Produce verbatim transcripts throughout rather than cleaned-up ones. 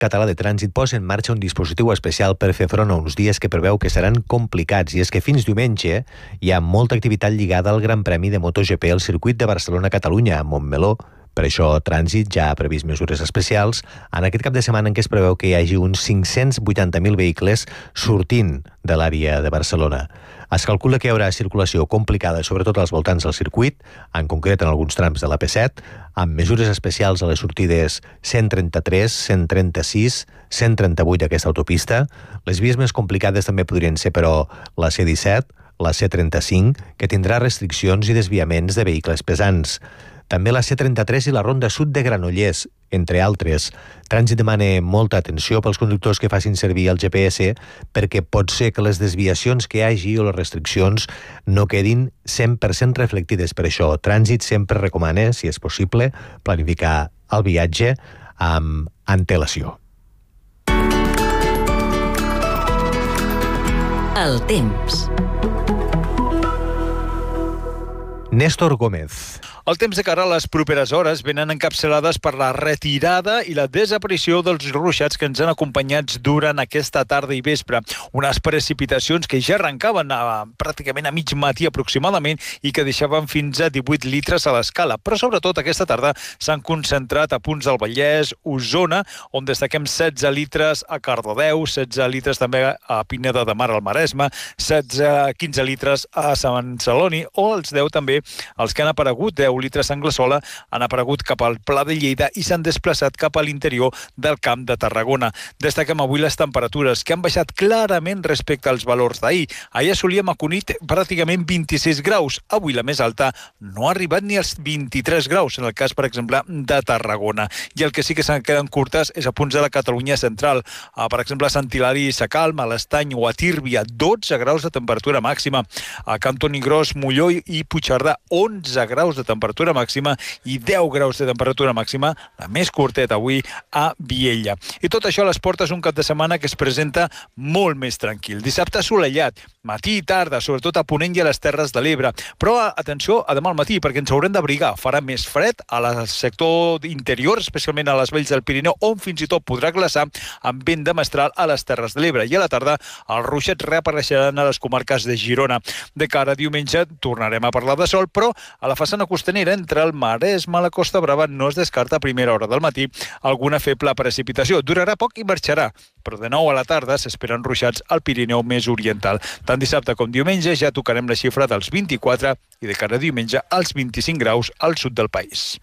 Català de Trànsit posa en marxa un dispositiu especial per fer front a uns dies que preveu que seran complicats, i és que fins diumenge hi ha molta activitat lligada al Gran Premi de MotoGP al circuit de Barcelona-Catalunya, a Montmeló. Per això, Trànsit ja ha previst mesures especials en aquest cap de setmana en què es preveu que hi hagi uns cinc-cents vuitanta mil vehicles sortint de l'àrea de Barcelona. Es calcula que hi haurà circulació complicada, sobretot als voltants del circuit, en concret en alguns trams de la P set, amb mesures especials a les sortides cent trenta-tres, cent trenta-sis, cent trenta-vuit d'aquesta autopista. Les vies més complicades també podrien ser, però, la C disset, la C trenta-cinc, que tindrà restriccions i desviaments de vehicles pesants. També la C trenta-tres i la Ronda Sud de Granollers, entre altres. Trànsit demana molta atenció pels conductors que facin servir el G P S perquè pot ser que les desviacions que hi hagi o les restriccions no quedin cent per cent reflectides. Per això, Trànsit sempre recomana, si és possible, planificar el viatge amb antelació. El temps. Néstor Gómez. El temps de cara a les properes hores venen encapçalades per la retirada i la desaparició dels ruixats que ens han acompanyat durant aquesta tarda i vespre. Unes precipitacions que ja arrencaven a, pràcticament a mig matí aproximadament i que deixaven fins a divuit litres a l'escala. Però sobretot aquesta tarda s'han concentrat a punts del Vallès, Osona, on destaquem setze litres a Cardedeu, setze litres també a Pineda de Mar al Maresme, setze a quinze litres a Sant Celoni, o els deu també els que han aparegut, deu litres a Anglesola, han aparegut cap al Pla de Lleida i s'han desplaçat cap a l'interior del Camp de Tarragona. Destaquem avui les temperatures, que han baixat clarament respecte als valors d'ahir. Ahir assolíem a Cunit pràcticament vint-i-sis graus. Avui la més alta no ha arribat ni als vint-i-tres graus, en el cas, per exemple, de Tarragona. I el que sí que se'n queden curtes és a punts de la Catalunya central. Per exemple, a Sant Hilari i Sacalm, a l'Estany o a Tírvia, dotze graus de temperatura màxima. A Cantoni Gros, Molló i Puigcerdà, onze graus de temperatura màxima i deu graus de temperatura màxima, la més curteta avui, a Viella. I tot això a les portes un cap de setmana que es presenta molt més tranquil. Dissabte assolellat, matí i tarda, sobretot a Ponent i a les Terres de l'Ebre. Però atenció a demà al matí, perquè ens haurem d'abrigar. Farà més fred al sector interior, especialment a les valls del Pirineu, on fins i tot podrà glaçar amb vent de mestral a les Terres de l'Ebre. I a la tarda els ruixats reapareixeran a les comarques de Girona. De cara a diumenge tornarem a parlar de sol, però a la façana costanera, entre el Maresme i la Costa Brava, no es descarta a primera hora del matí alguna feble precipitació. Durarà poc i marxarà, però de nou a la tarda s'esperen ruixats al Pirineu més oriental. Tant dissabte com diumenge ja tocarem la xifra dels vint-i-quatre i de cara a diumenge als vint-i-cinc graus al sud del país.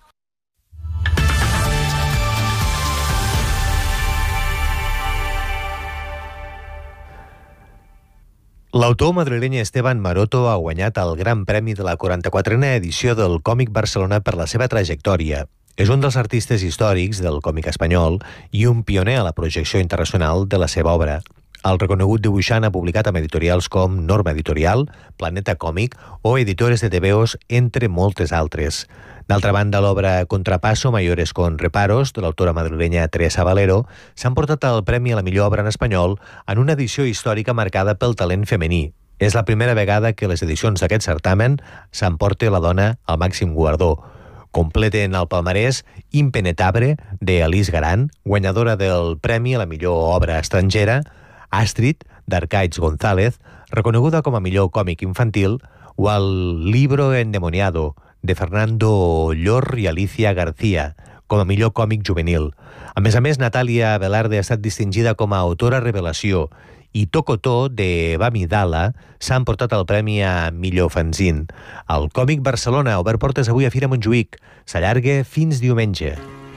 L'autor madrileny Esteban Maroto ha guanyat el Gran Premi de la quaranta-quatrena edició del Còmic Barcelona per la seva trajectòria. És un dels artistes històrics del còmic espanyol i un pioner a la projecció internacional de la seva obra. El reconegut dibuixant ha publicat amb editorials com Norma Editorial, Planeta Còmic o Editores de Tebeos, entre moltes altres. D'altra banda, l'obra Contrapaso, Mayores con Reparos, de l'autora madrilenya Teresa Valero, s'ha emportat el Premi a la millor obra en espanyol en una edició històrica marcada pel talent femení. És la primera vegada que les edicions d'aquest certamen s'emporta la dona al màxim guardó. Completen el palmarès Impenetrable, de Alice Garan, guanyadora del Premi a la millor obra estrangera, Astrid, d'Arcaiz González, reconeguda com a millor còmic infantil, o el Libro endemoniado, de Fernando Llor i Alicia García, com a millor còmic juvenil. A més a més, Natàlia Velarde ha estat distingida com a autora revelació i Tocotó, de Bamidala, s'ha emportat el premi a millor fanzine. El Còmic Barcelona, obert portes avui a Fira Montjuïc, s'allarga fins diumenge.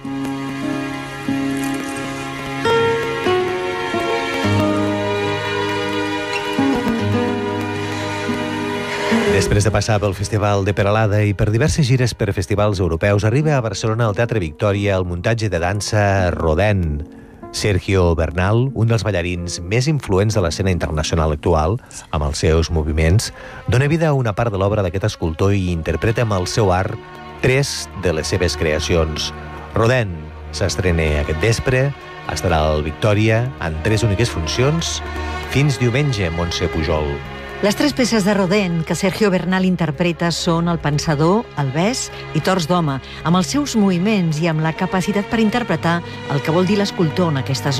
Després de passar pel Festival de Peralada i per diverses gires per festivals europeus, arriba a Barcelona al Teatre Victòria el muntatge de dansa Rodin. Sergio Bernal, un dels ballarins més influents de l'escena internacional actual, amb els seus moviments, dona vida a una part de l'obra d'aquest escultor i interpreta amb el seu art tres de les seves creacions. Rodin s'estrena aquest vespre, estarà al Victòria en tres úniques funcions, fins diumenge, Montse Pujol. Les tres peces de Rodin que Sergio Bernal interpreta són El pensador, El bes i Torns d'home, amb els seus moviments i amb la capacitat per interpretar el que vol dir l'escultor en aquestes